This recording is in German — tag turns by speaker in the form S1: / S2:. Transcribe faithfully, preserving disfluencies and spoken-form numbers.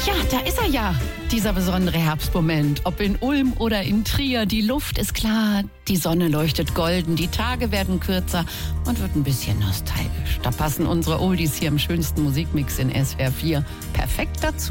S1: Ja, da ist er ja, dieser besondere Herbstmoment. Ob in Ulm oder in Trier, die Luft ist klar, die Sonne leuchtet golden, die Tage werden kürzer und wird ein bisschen nostalgisch. Da passen unsere Oldies hier im schönsten Musikmix in S W R vier perfekt dazu.